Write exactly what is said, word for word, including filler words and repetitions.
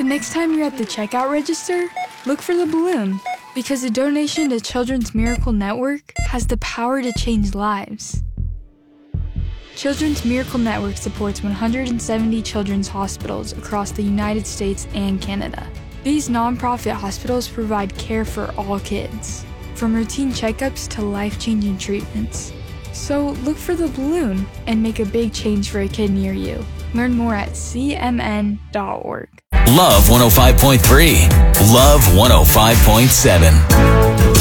The next time you're at the checkout register, look for the balloon, because a donation to Children's Miracle Network has the power to change lives. Children's Miracle Network supports one hundred seventy children's hospitals across the United States and Canada. These nonprofit hospitals provide care for all kids, from routine checkups to life-changing treatments. So look for the balloon and make a big change for a kid near you. Learn more at C M N dot org. Love one oh five point three. Love one oh five point seven.